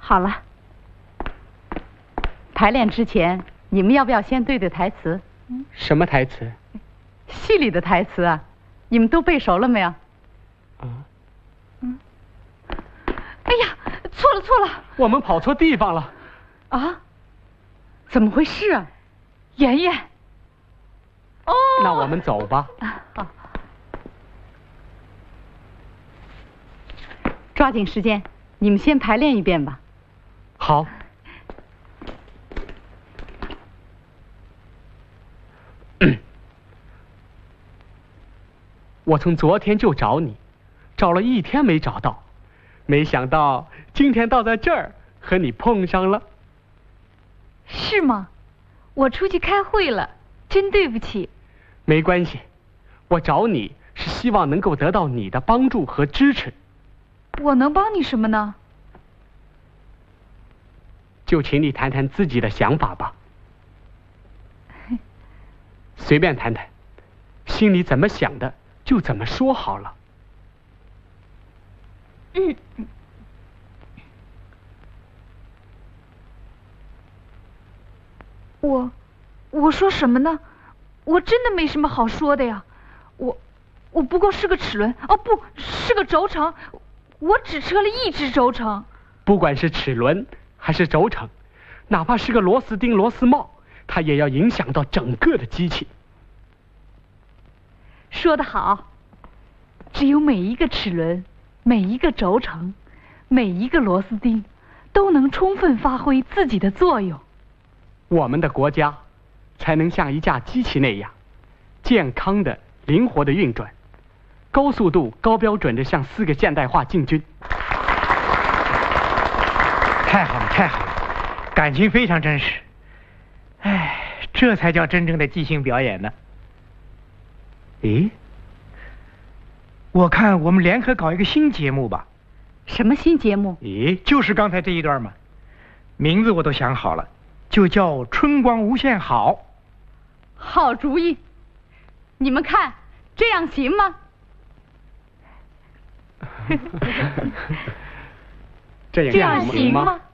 好了，排练之前，你们要不要先对对台词？ 什么台词？ 戏里的台词啊，你们都背熟了没有？哎呀，错了！ 我们跑错地方了。 啊？怎么回事啊？妍妍。哦。 那我们走吧。 好。抓紧时间，你们先排练一遍吧。 好。我从昨天就找你，找了一天没找到，没想到今天倒在这儿和你碰上了。 是吗？我出去开会了，真对不起。 没关系，我找你是希望能够得到你的帮助和支持。 我能帮你什么呢？ 就请你谈谈自己的想法吧，随便谈谈，心里怎么想的就怎么说好了。 我说什么呢？我真的没什么好说的呀。我不过是个齿轮，哦，不是个轴承，我只车了一只轴承。 不管是齿轮还是轴承，哪怕是个螺丝钉、螺丝帽，它也要影响到整个的机器。 说得好，只有每一个齿轮、每一个轴承、每一个螺丝钉都能充分发挥自己的作用， 我们的国家才能像一架机器那样健康的、灵活的运转，高速度、高标准的向4个现代化进军。 太好了，太好了，感情非常真实。哎，这才叫真正的即兴表演呢。咦，我看我们联合搞一个新节目吧。 什么新节目？ 咦，就是刚才这一段嘛，名字我都想好了，就叫《春光无限好》。 好主意，你们看这样行吗？ 这样行吗？